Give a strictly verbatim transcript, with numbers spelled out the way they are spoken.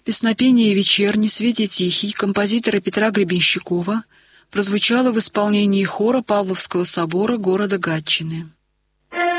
Песнопение «Вечерний, свете тихий» композитора Петра Гребенщикова прозвучало в исполнении хора Павловского собора города Гатчины.